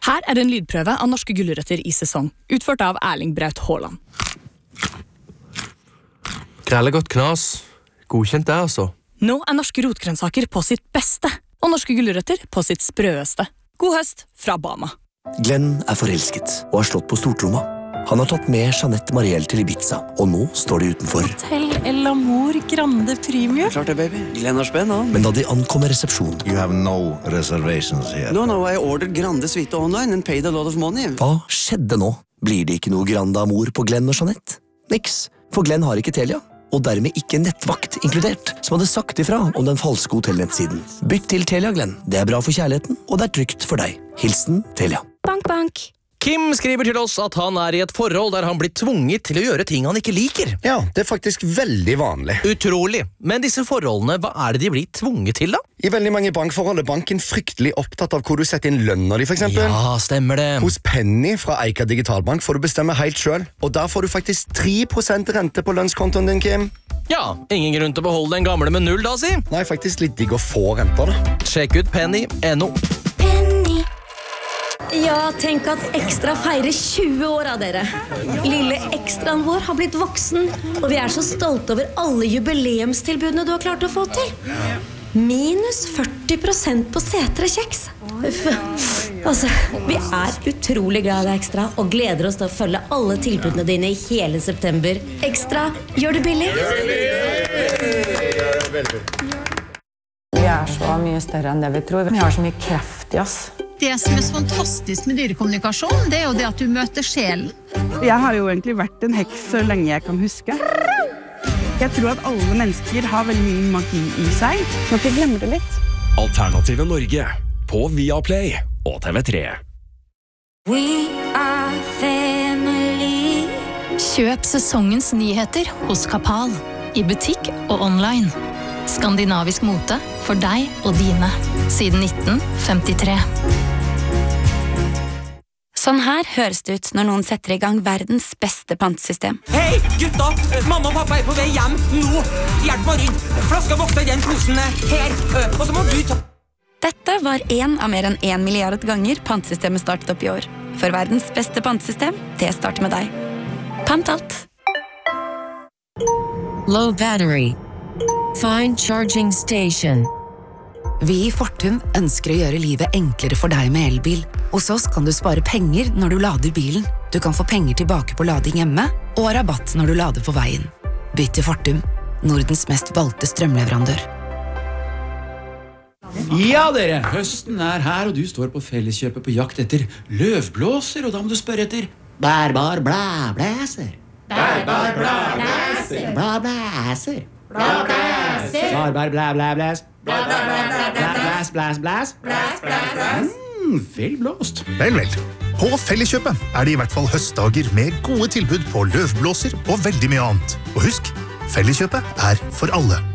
Her en lydprøve av norske gulrøtter i sesong, utført av Erling Braut Haaland. Grelle godt knas. Godkjent det, altså. Nå norske rotgrønnsaker på sitt beste, og norske gulrøtter på sitt sprøeste. God høst fra Bama. Glenn forelsket og har slått på stortromma. Han har tatt med Jeanette Marielle til Ibiza, og nå står de utenfor. Hotel El Amor Grande Premium. Klart det, baby. Glenn har spenn, han. Men da de ankommer resepsjonen... You have no reservations here. No, I ordered Grande Suite online and paid a lot of money. Hva skjedde nå? Blir det ikke noe Grande Amor på Glenn og Jeanette? Niks, for Glenn har ikke Telia. Og dermed ikke nettvakt inkludert, som hadde sagt ifra om den falske hotellnettsiden. Bytt til Telia, Glenn. Det bra for kjærligheten, og det trygt for deg. Hilsen Telia. Bank, bank. Kim skriver til oss at han i et forhold der han blir tvunget til å gjøre ting han ikke liker. Ja, det faktisk veldig vanlig. Utrolig. Men disse forholdene, hva det de blir tvunget til da? I veldig mange bankforhold banken fryktelig opptatt av hvor du setter inn lønner de, for eksempel. Ja, stemmer det. Hos Penny fra Eika Digitalbank får du bestemme helt selv, og der får du faktisk 3% rente på lønnskontoen din, Kim. Ja, ingen grunn til å beholde den gamle med 0 da, si. Nei, faktisk litt digg å få renter da. Sjekk ut Penny.no. Ja, tenk at Ekstra feirer 20 år av dere. Lille Ekstraen vår har blitt voksen, og vi så stolte over alle jubileumstilbudene du har klart å få til. Minus 40% på setre kjeks. Altså, vi utrolig glad i deg, Ekstra, og gleder oss til å følge alle tilbudene dine i hele september. Ekstra, gjør det billig. Vi så mye større enn det vi tror. Vi har så mye kraft i oss. Det som så fantastisk med dyrekommunikasjon, det jo det at du møter sjelen. Jeg har jo egentlig vært en heks så lenge jeg kan huske. Jeg tror at alle mennesker har veldig mye magi i seg. Må ikke glemme det litt. Alternative Norge på Viaplay og TV3. We are family. Kjøp sesongens nyheter hos Kapal, i butikk og online. Skandinavisk mote for deg og dine, siden 1953. Sånn her høres det ut når noen setter i gang verdens beste pantesystem. Hei, gutta! Mamma og pappa på vei hjem nå! Hjelp meg rundt! Flaska vokser i den posen her, og så må du ta... Dette var en av mer enn 1 milliard ganger pantesystemet startet opp i år. For verdens beste pantesystem, det starter med deg. Pant alt! Low battery. Find charging station. Vi i Fortum ønsker å gjøre livet enklere for deg med elbil. Hos oss kan du spare penger når du lader bilen. Du kan få penger tilbake på lading hjemme, og rabatt når du lader på veien. Bytt til Fortum, Nordens mest valgte strømleverandør. Ja, dere! Høsten her, og du står på Felleskjøpet på jakt etter løvblåser, og da må du spørre etter bærbar blæblæser. Bærbar blæblæser. Blæblæser. Blæblæser. Bærbar blæblæblæs. Blæs, blæs, blæs. Vel blåst. Vel. På Felleskjøpet det i hvert fall høstdager med gode tilbud på løvblåser og veldig mye annet. Og husk, Felleskjøpet for alle.